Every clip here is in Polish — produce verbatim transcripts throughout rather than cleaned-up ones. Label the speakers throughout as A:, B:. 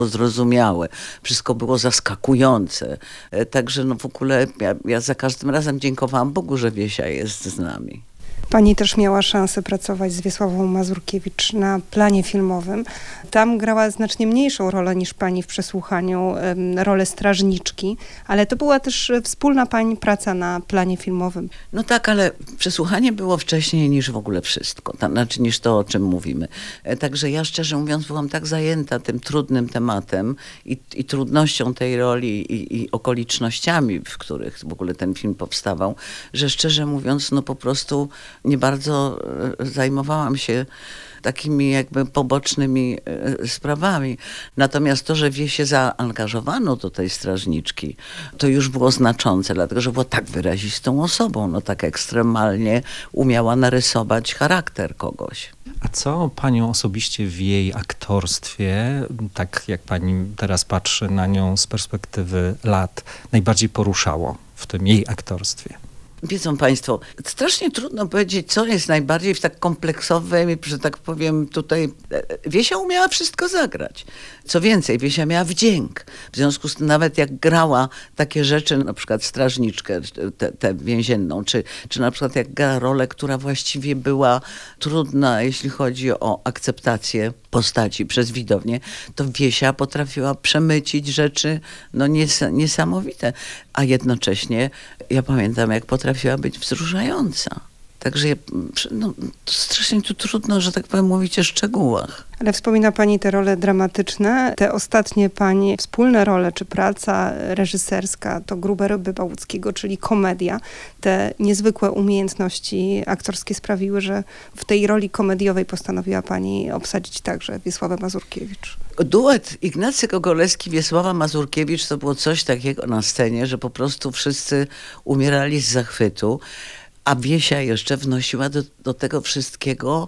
A: zrozumiałe, wszystko było zaskakujące. E, Także no w ogóle ja, ja za każdym razem dziękowałam Bogu, że Wiesia jest z nami.
B: Pani też miała szansę pracować z Wiesławą Mazurkiewicz na planie filmowym. Tam grała znacznie mniejszą rolę niż pani w Przesłuchaniu, em, rolę strażniczki, ale to była też wspólna pani praca na planie filmowym.
A: No tak, ale przesłuchanie było wcześniej niż w ogóle wszystko, to znaczy niż to, o czym mówimy. E, Także ja szczerze mówiąc byłam tak zajęta tym trudnym tematem i, i trudnością tej roli i, i okolicznościami, w których w ogóle ten film powstawał, że szczerze mówiąc no po prostu nie bardzo e, zajmowałam się takimi jakby pobocznymi e, sprawami. Natomiast to, że Wiesię zaangażowano do tej strażniczki, to już było znaczące, dlatego że była tak wyrazistą osobą, no tak ekstremalnie umiała narysować charakter kogoś.
C: A co panią osobiście w jej aktorstwie, tak jak pani teraz patrzy na nią z perspektywy lat, najbardziej poruszało w tym jej aktorstwie?
A: Wiedzą państwo, strasznie trudno powiedzieć, co jest najbardziej w tak kompleksowym, że tak powiem tutaj, e, Wiesia umiała wszystko zagrać. Co więcej, Wiesia miała wdzięk. W związku z tym nawet jak grała takie rzeczy, na przykład strażniczkę, tę te więzienną, czy, czy na przykład jak grała rolę, która właściwie była trudna, jeśli chodzi o akceptację postaci przez widownię, to Wiesia potrafiła przemycić rzeczy no nies niesamowite, a jednocześnie ja pamiętam, jak potrafiła być wzruszająca. Także ja, no, to strasznie tu trudno, że tak powiem, mówić o szczegółach.
B: Ale wspomina pani te role dramatyczne, te ostatnie pani wspólne role, czy praca reżyserska, to Grube ryby Bałuckiego, czyli komedia. Te niezwykłe umiejętności aktorskie sprawiły, że w tej roli komediowej postanowiła pani obsadzić także Wiesławę Mazurkiewicz.
A: Duet Ignacy Gogolewski, Wiesława Mazurkiewicz to było coś takiego na scenie, że po prostu wszyscy umierali z zachwytu, a Wiesia jeszcze wnosiła do, do tego wszystkiego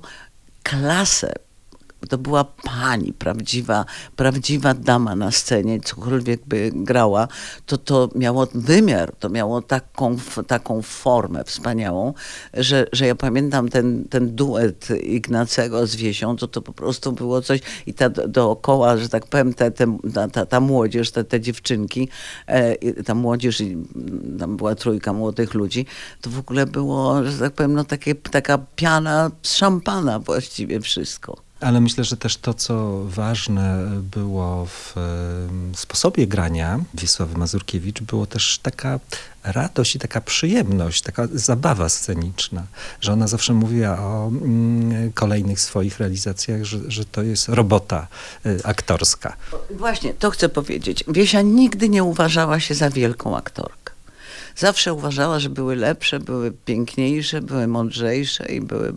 A: klasę. To była pani, prawdziwa, prawdziwa dama na scenie, cokolwiek by grała, to to miało wymiar, to miało taką, taką formę wspaniałą, że, że ja pamiętam ten, ten duet Ignacego z Wiesią, to to po prostu było coś i ta dookoła, że tak powiem, te, te, ta, ta młodzież, te, te dziewczynki, e, ta młodzież, tam była trójka młodych ludzi, to w ogóle było, że tak powiem, no takie, taka piana z szampana właściwie wszystko.
C: Ale myślę, że też to, co ważne było w e, sposobie grania Wiesławy Mazurkiewicz, było też taka radość i taka przyjemność, taka zabawa sceniczna, że ona zawsze mówiła o mm, kolejnych swoich realizacjach, że, że to jest robota y, aktorska.
A: Właśnie, to chcę powiedzieć. Wiesia nigdy nie uważała się za wielką aktorkę. Zawsze uważała, że były lepsze, były piękniejsze, były mądrzejsze i były...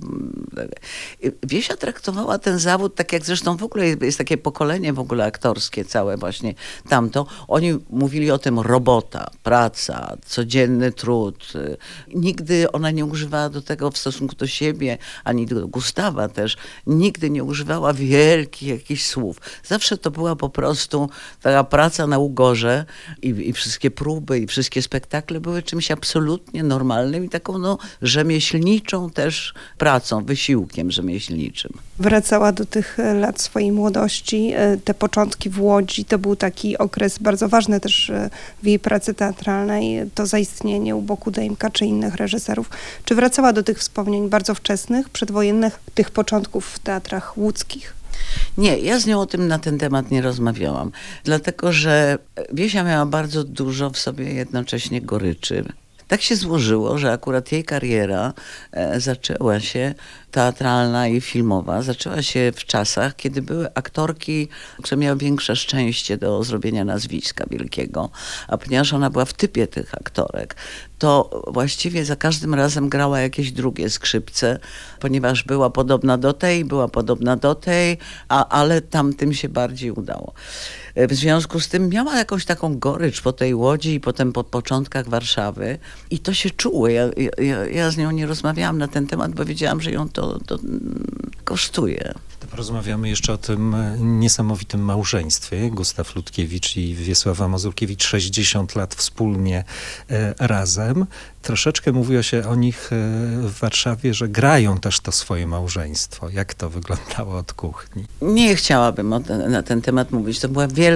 A: Wiesia traktowała ten zawód, tak jak zresztą w ogóle jest, jest takie pokolenie w ogóle aktorskie całe właśnie tamto. Oni mówili o tym robota, praca, codzienny trud. Nigdy ona nie używała do tego w stosunku do siebie, ani do Gustawa też. Nigdy nie używała wielkich jakichś słów. Zawsze to była po prostu taka praca na ugorze i, i wszystkie próby i wszystkie spektakle były czymś absolutnie normalnym i taką no, rzemieślniczą też pracą, wysiłkiem rzemieślniczym.
B: Wracała do tych lat swojej młodości, te początki w Łodzi, to był taki okres bardzo ważny też w jej pracy teatralnej, to zaistnienie u boku Dejmka czy innych reżyserów. Czy wracała do tych wspomnień bardzo wczesnych, przedwojennych, tych początków w teatrach łódzkich?
A: Nie, ja z nią o tym na ten temat nie rozmawiałam, dlatego że Wiesia miała bardzo dużo w sobie jednocześnie goryczy. Tak się złożyło, że akurat jej kariera e, zaczęła się, teatralna i filmowa, zaczęła się w czasach, kiedy były aktorki, które miały większe szczęście do zrobienia nazwiska wielkiego, a ponieważ ona była w typie tych aktorek, to właściwie za każdym razem grała jakieś drugie skrzypce, ponieważ była podobna do tej, była podobna do tej, a, ale tamtym się bardziej udało. W związku z tym miała jakąś taką gorycz po tej Łodzi i potem po początkach Warszawy i to się czuło. Ja, ja, ja z nią nie rozmawiałam na ten temat, bo wiedziałam, że ją to, to kosztuje.
C: Porozmawiamy jeszcze o tym niesamowitym małżeństwie. Gustaw Ludkiewicz i Wiesława Mazurkiewicz, sześćdziesiąt lat wspólnie e, razem. Troszeczkę mówiło się o nich e, w Warszawie, że grają też to swoje małżeństwo. Jak to wyglądało od kuchni?
A: Nie chciałabym o ten, na ten temat mówić. To była wielka